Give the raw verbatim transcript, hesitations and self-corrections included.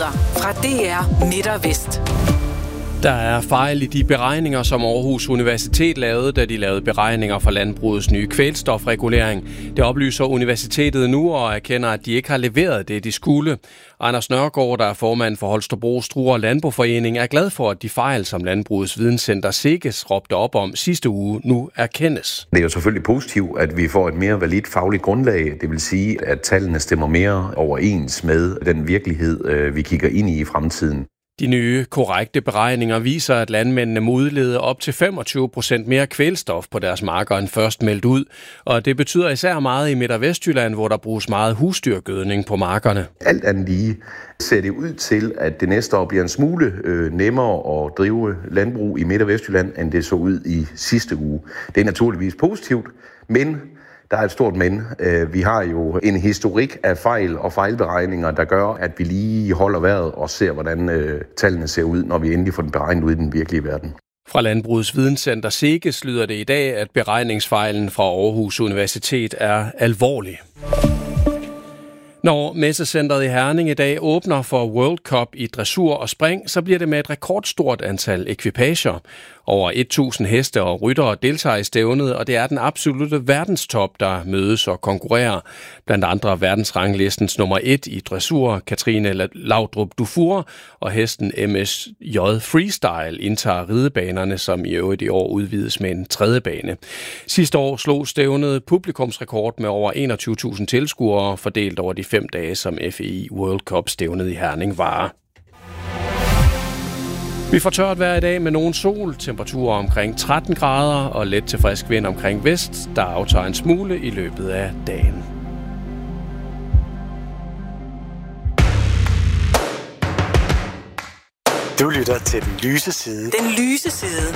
Nyheder fra D R Midt og Vest. Der er fejl i de beregninger, som Aarhus Universitet lavede, da de lavede beregninger for landbrugets nye kvælstofregulering. Det oplyser universitetet nu og erkender, at de ikke har leveret det, de skulle. Anders Nørgaard, der er formand for Holstebro Struer Landboforening, er glad for, at de fejl, som Landbrugets Videnscenter SEGES råbte op om sidste uge, nu erkendes. Det er jo selvfølgelig positivt, at vi får et mere validt fagligt grundlag. Det vil sige, at tallene stemmer mere overens med den virkelighed, vi kigger ind i i fremtiden. De nye, korrekte beregninger viser, at landmændene må udlede op til femogtyve procent mere kvælstof på deres marker end først meldt ud. Og det betyder især meget i Midt- og Vestjylland, hvor der bruges meget husdyrgødning på markerne. Alt andet lige ser det ud til, at det næste år bliver en smule øh, nemmere at drive landbrug i Midt- og Vestjylland, end det så ud i sidste uge. Det er naturligvis positivt, men der er et stort men. Vi har jo en historik af fejl og fejlberegninger, der gør, at vi lige holder vejret og ser, hvordan tallene ser ud, når vi endelig får den beregnet ud i den virkelige verden. Fra Landbrugets Videnscenter SEGES lyder det i dag, at beregningsfejlen fra Aarhus Universitet er alvorlig. Når Messecentret i Herning i dag åbner for World Cup i dressur og spring, så bliver det med et rekordstort antal ekvipager. Over tusind heste og ryttere deltager i stævnet, og det er den absolutte verdenstop, der mødes og konkurrerer. Blandt andre verdensranglistens nummer et i dressur, Katrine Laudrup Dufour, og hesten M S J Freestyle indtager ridebanerne, som i øvrigt i år udvides med en tredje bane. Sidste år slog stævnet publikumsrekord med over enogtyve tusind tilskuere, fordelt over de fem dage, som F E I World Cup stævnet i Herning varer. Vi får tørt vejr i dag med nogen sol, temperaturer omkring tretten grader og let til frisk vind omkring vest, der aftager en smule i løbet af dagen. Du lytter til Den Lyse Side. Den lyse side